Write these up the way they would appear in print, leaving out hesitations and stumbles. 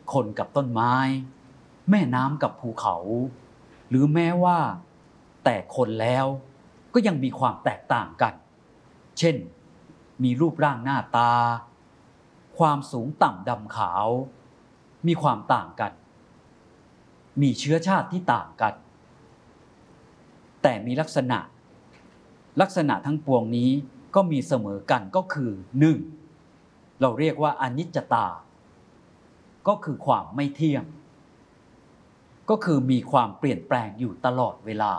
คนกับต้นไม้แม่น้ำกับภูเขาหรือแม้ว่าแต่คนแล้วก็ยังมีความแตกต่างกันเช่นมีรูปร่างหน้าตาความสูงต่ำดำขาวมีความต่างกันมีเชื้อชาติที่ต่างกันแต่มีลักษณะทั้งปวงนี้ก็มีเสมอกันก็คือ 1. เราเรียกว่าอนิจจตาก็คือความไม่เที่ยงก็คือมีความเปลี่ยนแปลงอยู่ตลอดเวลา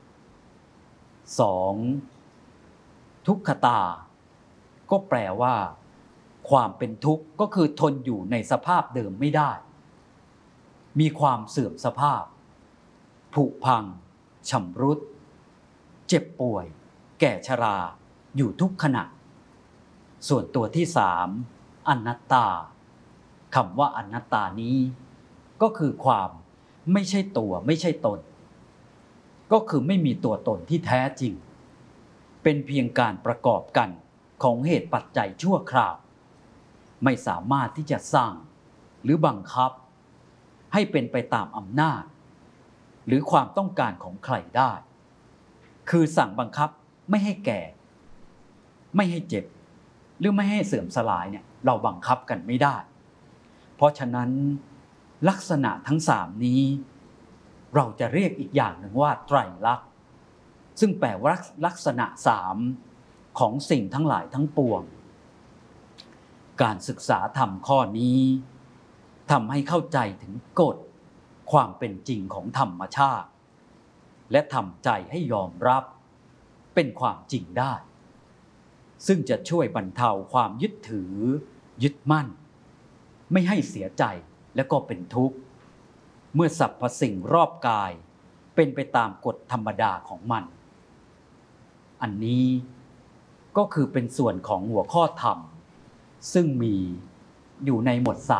2. ทุกขตาก็แปลว่าความเป็นทุกข์ก็คือทนอยู่ในสภาพเดิมไม่ได้มีความเสื่อมสภาพผุพังชำรุดเจ็บป่วยแก่ชราอยู่ทุกขณะส่วนตัวที่ 3. อนัตตาคำว่าอนัตตานี้ก็คือความไม่ใช่ตัวไม่ใช่ตนก็คือไม่มีตัวตนที่แท้จริงเป็นเพียงการประกอบกันของเหตุปัจจัยชั่วคราวไม่สามารถที่จะสั่งหรือบังคับให้เป็นไปตามอำนาจหรือความต้องการของใครได้คือสั่งบังคับไม่ให้แก่ไม่ให้เจ็บหรือไม่ให้เสื่อมสลายเนี่ยเราบังคับกันไม่ได้เพราะฉะนั้นลักษณะทั้ง3นี้เราจะเรียกอีกอย่างหนึ่งว่าไตรลักษณ์ซึ่งแปลว่าลักษณะ3ของสิ่งทั้งหลายทั้งปวงการศึกษาธรรมข้อนี้ทำให้เข้าใจถึงกฎความเป็นจริงของธรรมชาติและทำใจให้ยอมรับเป็นความจริงได้ซึ่งจะช่วยบรรเทาความยึดถือยึดมั่นไม่ให้เสียใจและก็เป็นทุกข์เมื่อสรรพสิ่งรอบกายเป็นไปตามกฎธรรมดาของมันอันนี้ก็คือเป็นส่วนของหัวข้อธรรมซึ่งมีอยู่ในหมวด3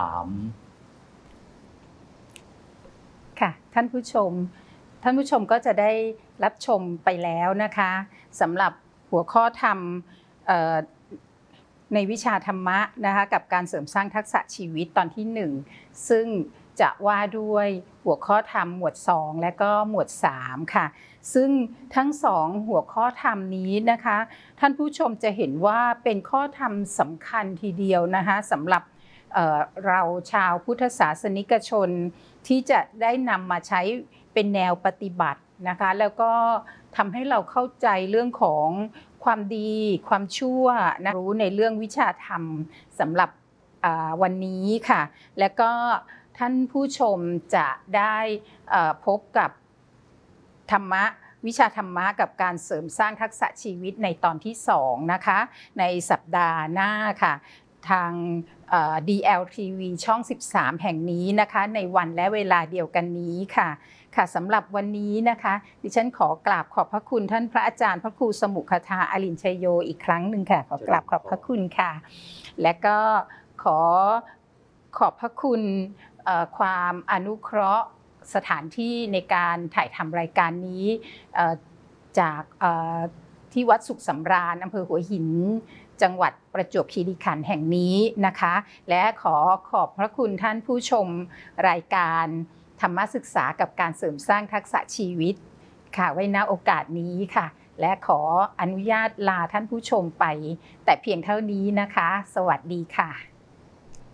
ค่ะท่านผู้ชมก็จะได้รับชมไปแล้วนะคะสำหรับหัวข้อธรรมในวิชาธรรมะนะคะกับการเสริมสร้างทักษะชีวิตตอนที่1ซึ่งจะว่าด้วยหัวข้อธรรมหมวด2และก็หมวด3ค่ะซึ่งทั้ง2หัวข้อธรรมนี้นะคะท่านผู้ชมจะเห็นว่าเป็นข้อธรรมสำคัญทีเดียวนะคะสำหรับเราชาวพุทธศาสนิกชนที่จะได้นำมาใช้เป็นแนวปฏิบัตินะคะแล้วก็ทำให้เราเข้าใจเรื่องของความดีความชั่วนะรู้ในเรื่องวิชาธรรมสำหรับวันนี้ค่ะและก็ท่านผู้ชมจะได้พบกับธรรมะวิชาธรรมะกับการเสริมสร้างทักษะชีวิตในตอนที่2นะคะในสัปดาห์หน้าค่ะทางDLTV ช่อง13แห่งนี้นะคะในวันและเวลาเดียวกันนี้ค่ะสำหรับวันนี้นะคะดิฉันขอกราบขอบพระคุณท่านพระอาจารย์พระครูสมุขทาอรินชัยโยอีกครั้งหนึ่งค่ะขอกราบขอบพระคุณค่ะและก็ขอขอบพระคุณความอนุเคราะห์สถานที่ในการถ่ายทำรายการนี้จากที่วัดสุขสำราญอำเภอหัวหินจังหวัดประจวบคีรีขันธ์แห่งนี้นะคะและขอบพระคุณท่านผู้ชมรายการธรรมศึกษากับการเสริมสร้างทักษะชีวิตค่ะไว้ณโอกาสนี้ค่ะและขออนุญาตลาท่านผู้ชมไปแต่เพียงเท่านี้นะคะสวัสดีค่ะ